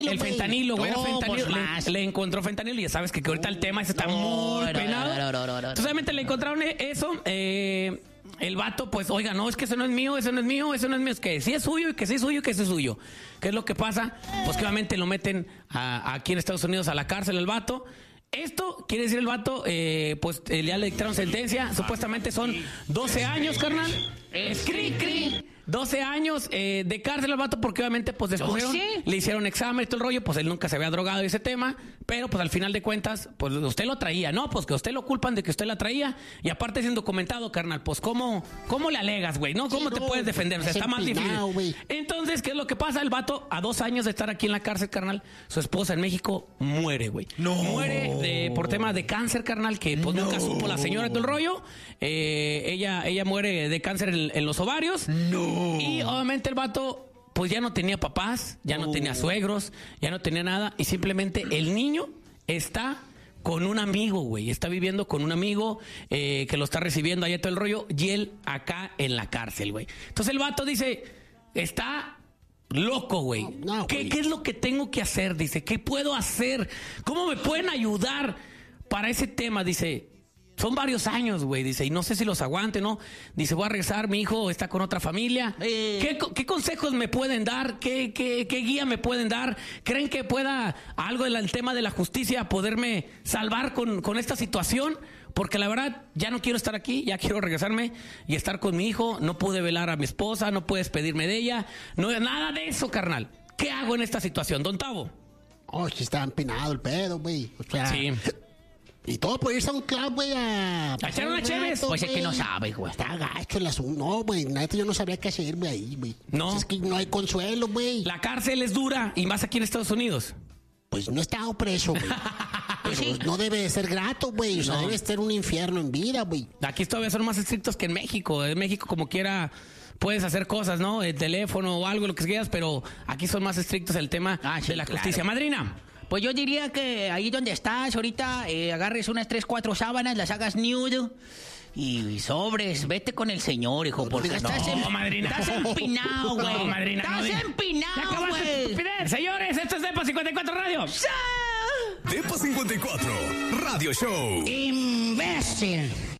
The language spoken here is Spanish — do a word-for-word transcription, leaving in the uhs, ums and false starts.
El fentanilo, güey, No, fentanilo. pues Le, le encontró fentanilo y ya sabes que, que ahorita el tema ese está No, muy no, penado. no, no, no, no, no. Entonces, obviamente le encontraron eso. Eh, el vato, pues, oiga, no, es que eso no es mío, eso no es mío, eso no es mío. Es que sí es suyo y que sí es suyo y que sí es suyo. ¿Qué es lo que pasa? Pues que obviamente lo meten a, aquí en Estados Unidos a la cárcel el vato. Esto quiere decir el vato, eh, pues eh, ya le dictaron sentencia. Supuestamente son doce años, carnal. Es cri, cri. doce años eh, de cárcel al vato porque obviamente pues descubrieron, ¿doce? le hicieron examen y todo el rollo, pues él nunca se había drogado ese tema, pero pues al final de cuentas, pues usted lo traía, ¿no? Pues que usted lo culpan de que usted la traía y aparte siendo documentado, carnal, pues ¿cómo, cómo le alegas, güey? ¿No? ¿Cómo Sí, te no, puedes defender? O sea, es está más empinado, difícil. güey. Entonces, ¿qué es lo que pasa? El vato, a dos años de estar aquí en la cárcel, carnal, su esposa en México muere, güey. No. Muere de, por tema de cáncer, carnal, que pues No. nunca supo la señora de todo el rollo. Eh, ella, ella muere de cáncer en, en los ovarios. No. Y obviamente el vato, pues ya no tenía papás, ya no tenía suegros, ya no tenía nada. Y simplemente el niño está con un amigo, güey. Está viviendo con un amigo eh, que lo está recibiendo allá todo el rollo. Y él acá en la cárcel, güey. Entonces el vato dice, está loco, güey. No, no, ¿Qué, güey. ¿Qué es lo que tengo que hacer? Dice, ¿qué puedo hacer? ¿Cómo me pueden ayudar para ese tema? Dice, son varios años, güey. Dice, y no sé si los aguante, ¿no? Dice, voy a regresar, mi hijo está con otra familia. Eh. ¿Qué, co- qué consejos me pueden dar? ¿Qué, qué, ¿Qué guía me pueden dar? ¿Creen que pueda algo del tema de la justicia poderme salvar con, con esta situación? Porque la verdad, ya no quiero estar aquí, ya quiero regresarme y estar con mi hijo. No pude velar a mi esposa, no puedes pedirme de ella. No, nada de eso, carnal. ¿Qué hago en esta situación, don Tavo? Oh, sí está empinado el pedo, güey. O sea, Sí. y todo por irse a un club, güey, a... ¿A echar una cheves? Pues es que no sabe, güey. Está gacho el asunto. No, güey, neta, yo no sabría qué hacer, güey, ahí, güey. No. Pues es que no hay consuelo, güey. La cárcel es dura y más aquí en Estados Unidos. Pues no he estado preso, güey. Pero no debe de ser grato, güey. O sea, No. debe ser un infierno en vida, güey. Aquí todavía son más estrictos que en México. En México, como quiera, puedes hacer cosas, ¿no? El teléfono o algo, lo que quieras, pero aquí son más estrictos el tema Ah, sí, de la claro. justicia. Madrina. Pues yo diría que ahí donde estás ahorita, eh, agarres unas tres, cuatro sábanas, las hagas nude y sobres, vete con el señor, hijo, porque digas, estás, no, em- madrina. estás empinado, güey. No, madrina, no Estás diga. Ya empinado, acabaste tu güey. estupidez. Señores, esto es Depa cincuenta y cuatro Radio. Depa cincuenta y cuatro Radio Show. ¡Imbécil!